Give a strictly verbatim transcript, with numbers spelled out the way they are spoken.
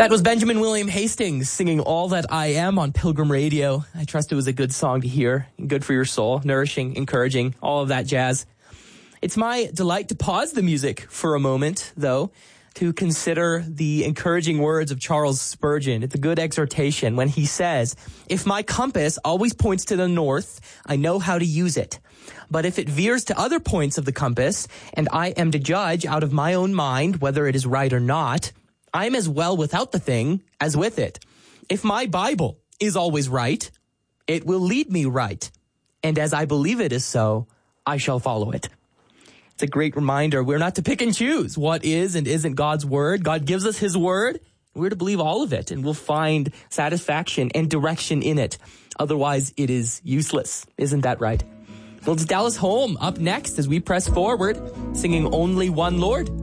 That was Benjamin William Hastings singing All That I Am on Pilgrim Radio. I trust it was a good song to hear, good for your soul, nourishing, encouraging, all of that jazz. It's my delight to pause the music for a moment, though, to consider the encouraging words of Charles Spurgeon. It's a good exhortation when he says, "If my compass always points to the north, I know how to use it. But if it veers to other points of the compass, and I am to judge out of my own mind whether it is right or not, I am as well without the thing as with it. If my Bible is always right, it will lead me right. And as I believe it is so, I shall follow it." It's a great reminder. We're not to pick and choose what is and isn't God's word. God gives us his word. We're to believe all of it, and we'll find satisfaction and direction in it. Otherwise, it is useless. Isn't that right? Well, it's Dallas Holm up next as we press forward, singing Only One Lord.